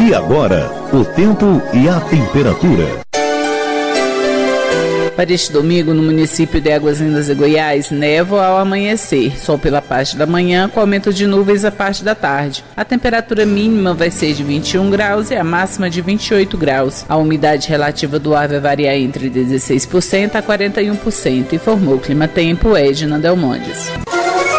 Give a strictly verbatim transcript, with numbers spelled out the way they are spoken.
E agora, o tempo e a temperatura. Para este domingo, no município de Águas Lindas e Goiás, névoa ao amanhecer, sol pela parte da manhã, com aumento de nuvens a parte da tarde. A temperatura mínima vai ser de vinte e um graus e a máxima de vinte e oito graus. A umidade relativa do ar vai variar entre dezesseis por cento a quarenta e um por cento, informou o Clima Tempo Edna Delmondes.